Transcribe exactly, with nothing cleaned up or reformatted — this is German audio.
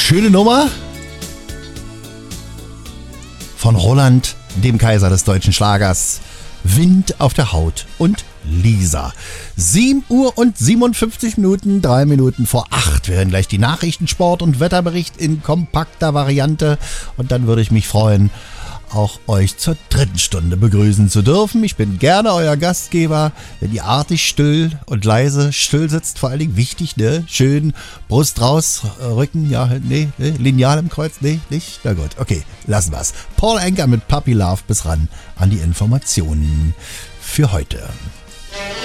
Schöne Nummer von Roland, dem Kaiser des deutschen Schlagers. Wind auf der Haut und Lisa. sieben Uhr und siebenundfünfzig Minuten, drei Minuten vor acht. Wir hören gleich die Nachrichten, Sport und Wetterbericht in kompakter Variante. Und dann würde ich mich freuen, auch euch zur dritten Stunde begrüßen zu dürfen. Ich bin gerne euer Gastgeber, wenn ihr artig, still und leise still sitzt, vor allen Dingen wichtig, ne? Schön Brust raus, Rücken, ja, nee, nee, Lineal im Kreuz, nee, nicht? Na gut, okay, lassen wir's. Paul Anka mit Puppy Love bis ran an die Informationen für heute.